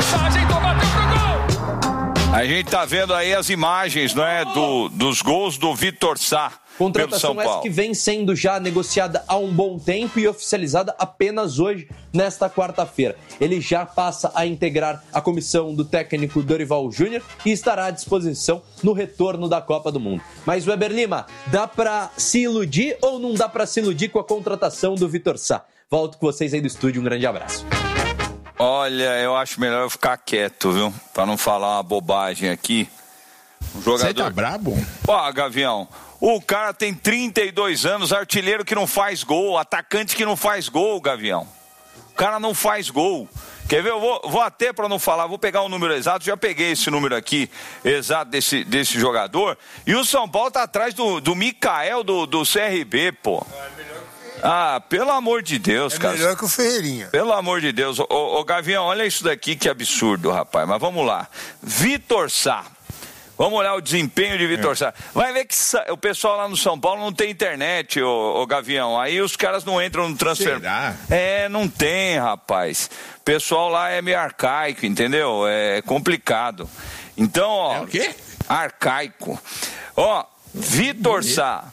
ajeitou, bateu pro gol. A gente tá vendo aí as imagens, não é, dos gols do Vitor Sá. Contratação essa que vem sendo já negociada há um bom tempo e oficializada apenas hoje, nesta quarta-feira. Ele já passa a integrar a comissão do técnico Dorival Júnior e estará à disposição no retorno da Copa do Mundo. Mas, Weber Lima, dá pra se iludir ou não dá pra se iludir com a contratação do Vitor Sá? Volto com vocês aí do estúdio, um grande abraço. Olha, eu acho melhor eu ficar quieto, viu? Pra não falar uma bobagem aqui. Um jogador... Você tá brabo? Ó, Gavião, o cara tem 32 anos, artilheiro que não faz gol, atacante que não faz gol, Gavião. O cara não faz gol. Quer ver? Eu vou até para não falar, vou pegar o número exato, já peguei esse número aqui, exato desse jogador. E o São Paulo tá atrás do Mikael do CRB, pô. Ah, pelo amor de Deus, cara. É melhor que o Ferreirinha. Pelo amor de Deus. Ô, Gavião, olha isso daqui, que absurdo, rapaz. Mas vamos lá. Vitor Sá. Vamos olhar o desempenho de Vitor Sá. Vai ver que o pessoal lá no São Paulo não tem internet, ô Gavião. Aí os caras não entram no transfer. Será? Não tem, rapaz. O pessoal lá é meio arcaico, entendeu? É complicado. Então, ó... É o quê? Arcaico. Ó, Vitor Sá,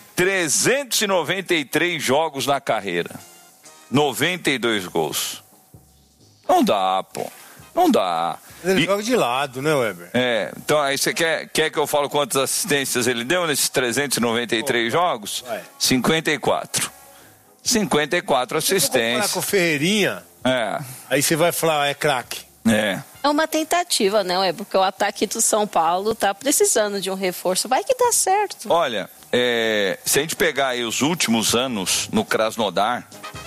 393 jogos na carreira. 92 gols. Não dá, pô. Não dá. Ele joga de lado, né, Weber? Então aí você quer que eu fale quantas assistências ele deu nesses 393 jogos? Vai. 54. 54 assistências. Se com o Ferreirinha, aí você vai falar, é craque. É uma tentativa, né, Weber? Porque o ataque do São Paulo tá precisando de um reforço. Vai que dá certo. Olha, se a gente pegar aí os últimos anos no Krasnodar,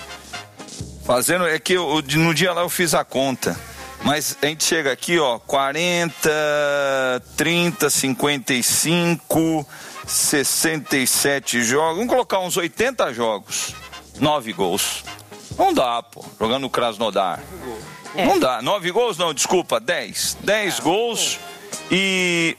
é que no dia lá eu fiz a conta. Mas a gente chega aqui, ó, 40, 30, 55, 67 jogos. Vamos colocar uns 80 jogos. 9 gols. Não dá, pô, jogando no Krasnodar. Não dá. 9 gols? Não, desculpa, 10. 10 gols e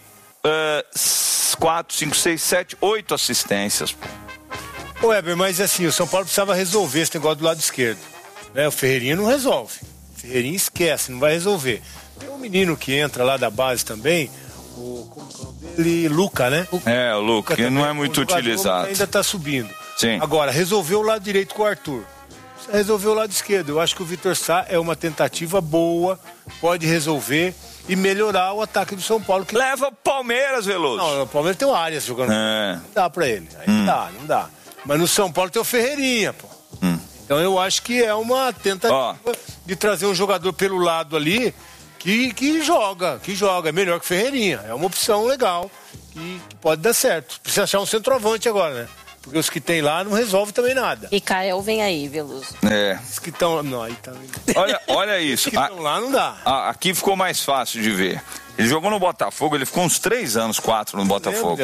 4, 5, 6, 7, 8 assistências. Ô, Weber, mas assim, o São Paulo precisava resolver esse negócio do lado esquerdo. Né? O Ferreirinha não resolve. Ferreirinha esquece, não vai resolver. Tem um menino que entra lá da base também, Luca, né? O Luca, que não é muito utilizado. Ainda tá subindo. Sim. Agora, resolveu o lado direito com o Arthur. Resolveu o lado esquerdo. Eu acho que o Vitor Sá é uma tentativa boa, pode resolver e melhorar o ataque do São Paulo. Leva Palmeiras, Veloso. Não, o Palmeiras tem o Arias jogando. Não dá pra ele. Aí não dá. Mas no São Paulo tem o Ferreirinha, pô. Então eu acho que é uma tentativa de trazer um jogador pelo lado ali que joga. É melhor que o Ferreirinha. É uma opção legal que pode dar certo. Precisa achar um centroavante agora, né? Porque os que tem lá não resolvem também nada. E Cael vem aí, Veloso. Os que estão... Não, aí tá... Olha isso. Os que estão lá não dá. Aqui ficou mais fácil de ver. Ele jogou no Botafogo, ele ficou uns 3 anos, 4 no Botafogo.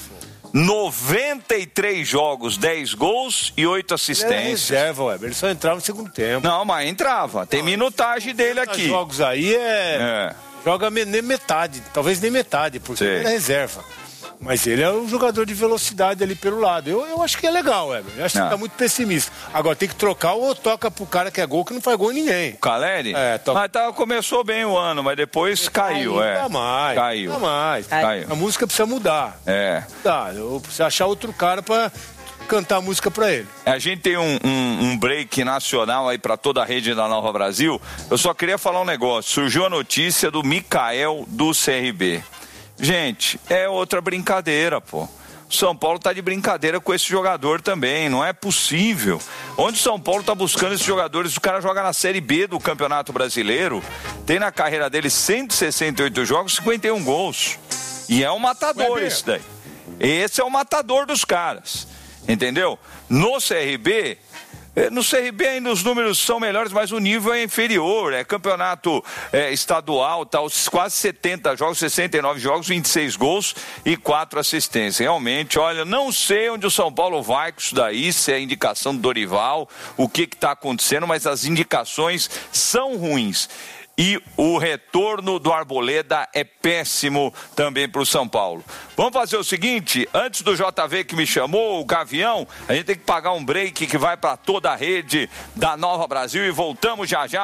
93 jogos, 10 gols e 8 assistências. Ele é reserva, Weber. Ele só entrava no segundo tempo. Não, mas entrava. Tem minutagem dele aqui. Jogos aí joga nem metade, talvez nem metade, porque ele é reserva. Mas ele é um jogador de velocidade ali pelo lado. Eu acho que é legal, Weber. Eu acho que tá muito pessimista. Agora tem que trocar ou toca pro cara que é gol, que não faz gol em ninguém. O Caleri? Mas começou bem o ano, mas depois caiu. Caiu. A música precisa mudar. Precisa achar outro cara pra cantar a música pra ele. A gente tem um break nacional aí pra toda a rede da Nova Brasil. Eu só queria falar um negócio. Surgiu a notícia do Mikael do CRB. Gente, é outra brincadeira, pô. O São Paulo tá de brincadeira com esse jogador também, não é possível. Onde o São Paulo tá buscando esses jogadores? O cara joga na Série B do Campeonato Brasileiro, tem na carreira dele 168 jogos, 51 gols. E é um matador esse daí. Esse é o matador dos caras, entendeu? No CRB ainda os números são melhores, mas o nível é inferior. É campeonato estadual, tá, quase 70 jogos, 69 jogos, 26 gols e 4 assistências. Realmente, olha, não sei onde o São Paulo vai com isso daí, se é indicação do Dorival, o que está acontecendo, mas as indicações são ruins. E o retorno do Arboleda é péssimo também para o São Paulo. Vamos fazer o seguinte, antes do JV que me chamou, o Gavião, a gente tem que pagar um break que vai para toda a rede da Nova Brasil e voltamos já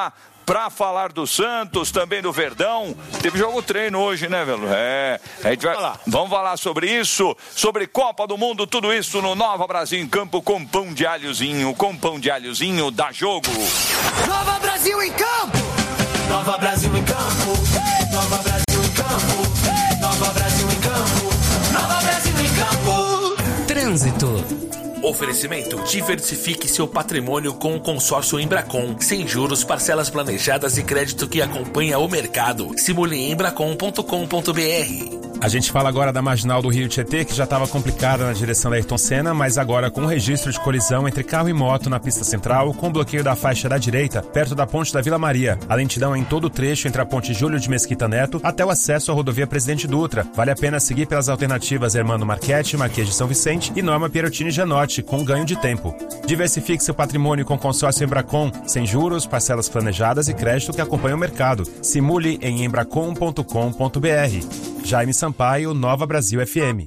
para falar do Santos, também do Verdão. Teve jogo treino hoje, né, velho? A gente vamos falar sobre isso, sobre Copa do Mundo, tudo isso no Nova Brasil em Campo com pão de alhozinho, dá jogo. Nova Brasil em campo! Nova Brasil em campo! Nova Brasil em campo! Nova Brasil em campo! Nova Brasil em campo! Trânsito. Oferecimento: diversifique seu patrimônio com o consórcio Embracon. Sem juros, parcelas planejadas e crédito que acompanha o mercado. Simule em embracon.com.br. A gente fala agora da Marginal do Rio Tietê, que já estava complicada na direção da Ayrton Senna, mas agora com registro de colisão entre carro e moto na pista central, com bloqueio da faixa da direita, perto da ponte da Vila Maria. A lentidão em todo o trecho entre a ponte Júlio de Mesquita Neto até o acesso à rodovia Presidente Dutra. Vale a pena seguir pelas alternativas Hermano Marchetti, Marquês de São Vicente e Norma Pierottini Gianotti, com ganho de tempo. Diversifique seu patrimônio com consórcio Embracon, sem juros, parcelas planejadas e crédito que acompanha o mercado. Simule em embracon.com.br. Jaime Sampaio, Nova Brasil FM.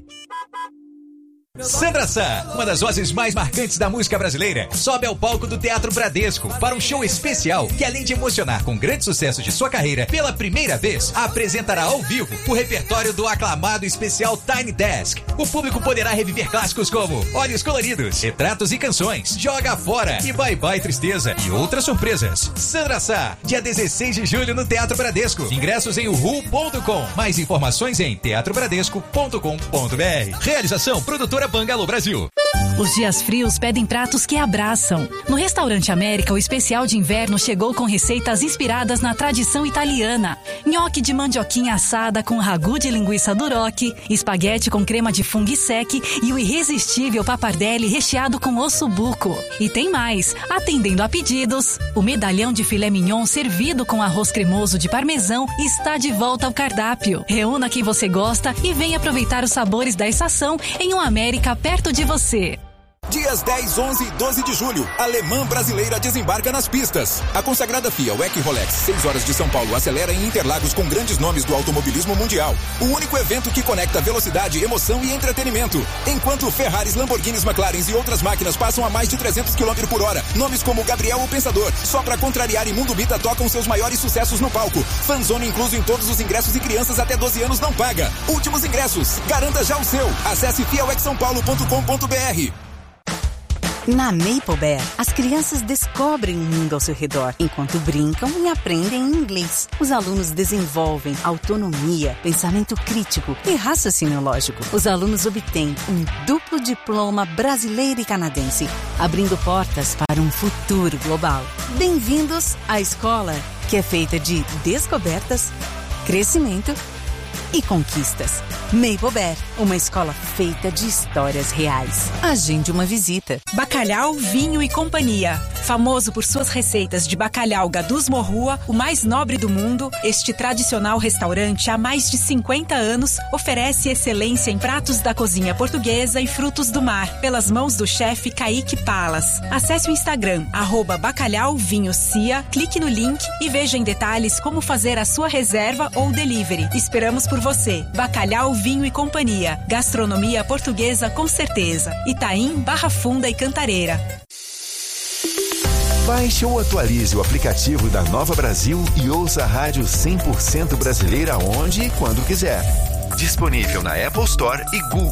Sandra Sá, uma das vozes mais marcantes da música brasileira, sobe ao palco do Teatro Bradesco para um show especial que, além de emocionar com grande sucesso de sua carreira, pela primeira vez, apresentará ao vivo o repertório do aclamado especial Tiny Desk. O público poderá reviver clássicos como Olhos Coloridos, Retratos e Canções, Joga Fora e Bye Bye Tristeza e outras surpresas. Sandra Sá, dia 16 de julho no Teatro Bradesco. Ingressos em uhu.com. Mais informações em teatrobradesco.com.br. Realização Produtora Bangalô Brasil. Os dias frios pedem pratos que abraçam. No Restaurante América, o especial de inverno chegou com receitas inspiradas na tradição italiana. Nhoque de mandioquinha assada com ragu de linguiça duroc, espaguete com crema de fungo sec e o irresistível pappardelle recheado com ossobuco. E tem mais, atendendo a pedidos, o medalhão de filé mignon servido com arroz cremoso de parmesão está de volta ao cardápio. Reúna quem você gosta e venha aproveitar os sabores da estação em um América perto de você. Dias 10, 11 e 12 de julho, a Alemã Brasileira desembarca nas pistas. A consagrada FIA WEC Rolex 6 horas de São Paulo acelera em Interlagos com grandes nomes do automobilismo mundial. O único evento que conecta velocidade, emoção e entretenimento. Enquanto Ferraris, Lamborghinis, McLarens e outras máquinas passam a mais de 300 km por hora. Nomes como Gabriel o Pensador, Só Pra Contrariar e Mundo Bita tocam seus maiores sucessos no palco. Fanzone incluso em todos os ingressos e crianças até 12 anos não paga. Últimos ingressos, garanta já o seu. Acesse fiawexsaopaulo.com.br. Na Maple Bear, as crianças descobrem o mundo ao seu redor, enquanto brincam e aprendem inglês. Os alunos desenvolvem autonomia, pensamento crítico e raciocínio lógico. Os alunos obtêm um duplo diploma brasileiro e canadense, abrindo portas para um futuro global. Bem-vindos à escola, que é feita de descobertas, crescimento e conquistas. Maple Bear, uma escola feita de histórias reais. Agende uma visita. Bacalhau, Vinho e Companhia. Famoso por suas receitas de bacalhau Gadus Morrua, o mais nobre do mundo, este tradicional restaurante há mais de 50 anos oferece excelência em pratos da cozinha portuguesa e frutos do mar, pelas mãos do chefe Kaique Palas. Acesse o Instagram, @bacalhauvinhocia, clique no link e veja em detalhes como fazer a sua reserva ou delivery. Esperamos por você. Bacalhau, Vinho e Companhia. Gastronomia portuguesa com certeza. Itaim, Barra Funda e Cantareira. Baixe ou atualize o aplicativo da Nova Brasil e ouça a rádio 100% brasileira onde e quando quiser. Disponível na Apple Store e Google